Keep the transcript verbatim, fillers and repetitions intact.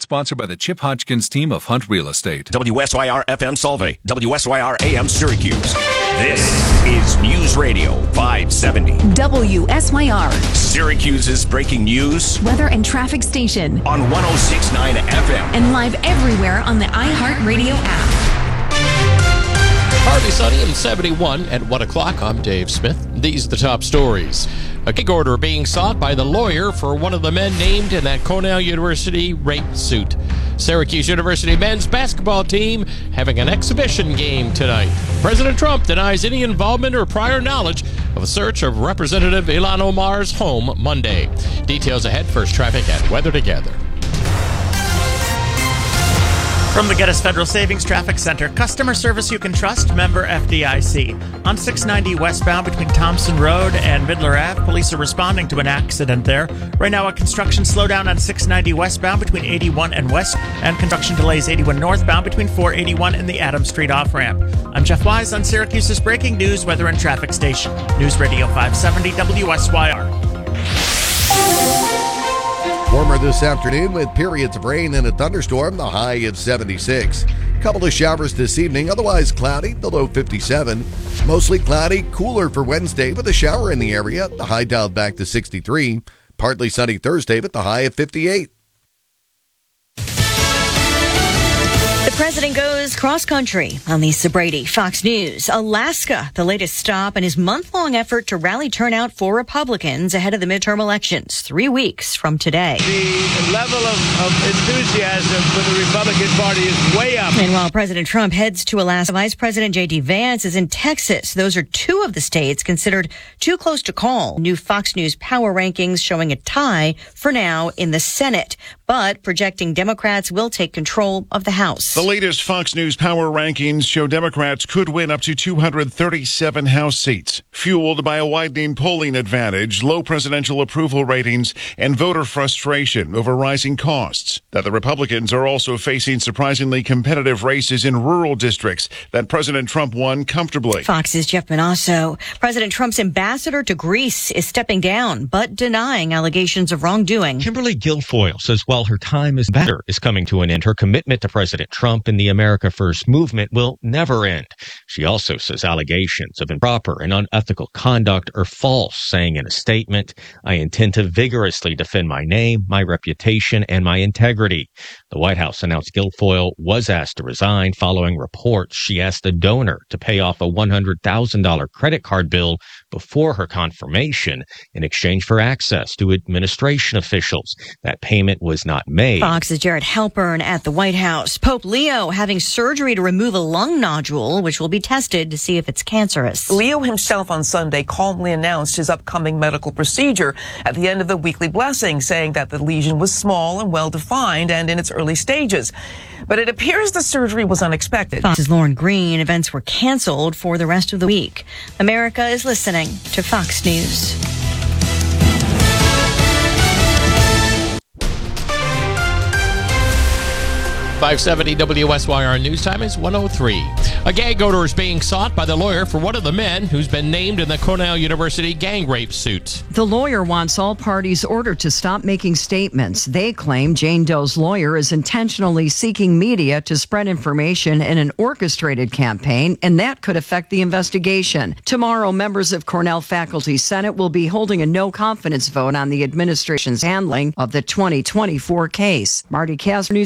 sponsored by the Chip Hodgkins team of Hunt Real Estate. W S Y R F M Solvay, W S Y R A M Syracuse. This is News Radio five seventy. W S Y R. Syracuse's breaking news. Weather and traffic station. On one oh six point nine F M. And live everywhere on the iHeartRadio app. Partly sunny and seventy-one at one o'clock. I'm Dave Smith. These are the top stories. A gig order being sought by the lawyer for one of the men named in that Cornell University rape suit. Syracuse University men's basketball team having an exhibition game tonight. President Trump denies any involvement or prior knowledge of a search of Representative Ilhan Omar's home Monday. Details ahead. First traffic at Weather Together. From the Geddes Federal Savings Traffic Center, customer service you can trust, member F D I C. On six ninety westbound between Thompson Road and Midler Ave, police are responding to an accident there. Right now, a construction slowdown on six ninety westbound between eighty-one and West, and construction delays eighty-one northbound between four eighty-one and the Adams Street off-ramp. I'm Jeff Wise on Syracuse's breaking news, weather, and traffic station. News Radio five seventy W S Y R. Warmer this afternoon with periods of rain and a thunderstorm, the high of seventy-six. Couple of showers this evening, otherwise cloudy, the low fifty-seven. Mostly cloudy, cooler for Wednesday with a shower in the area, the high dialed back to sixty-three. Partly sunny Thursday with the high of fifty-eight. The president goes cross-country on Lisa Brady, Fox News. Alaska, the latest stop in his month-long effort to rally turnout for Republicans ahead of the midterm elections, three weeks from today. The level of, of enthusiasm for the Republican Party is way up. And while President Trump heads to Alaska, Vice President J D. Vance is in Texas. Those are two of the states considered too close to call. New Fox News power rankings showing a tie for now in the Senate, but projecting Democrats will take control of the House. The latest Fox News power rankings show Democrats could win up to two hundred thirty-seven House seats, fueled by a widening polling advantage, low presidential approval ratings, and voter frustration over rising costs. That the Republicans are also facing surprisingly competitive races in rural districts that President Trump won comfortably. Fox's Jeff Manasso. President Trump's ambassador to Greece is stepping down, but denying allegations of wrongdoing. Kimberly Guilfoyle says while her time is better is coming to an end, her commitment to President Trump and the America First movement will never end. She also says allegations of improper and unethical conduct are false, saying in a statement, "I intend to vigorously defend my name, my reputation, and my integrity." The White House announced Guilfoyle was asked to resign following reports she asked a donor to pay off a one hundred thousand dollars credit card bill before her confirmation in exchange for access to administration officials. That payment was not made. Fox's Jared Halpern at the White House. Pope Leo having surgery to remove a lung nodule, which will be tested to see if it's cancerous. Leo himself on Sunday calmly announced his upcoming medical procedure at the end of the weekly blessing, saying that the lesion was small and well-defined and in its early stages. But it appears the surgery was unexpected. Fox's Lauren Green. Events were canceled for the rest of the week. America is listening to Fox News. five seventy W S Y R news time is one oh three. A gag order is being sought by the lawyer for one of the men who's been named in the Cornell University gang rape suit. The lawyer wants all parties ordered to stop making statements. They claim Jane Doe's lawyer is intentionally seeking media to spread information in an orchestrated campaign, and that could affect the investigation. Tomorrow, members of Cornell Faculty Senate will be holding a no-confidence vote on the administration's handling of the twenty twenty-four case. Marty Casper, News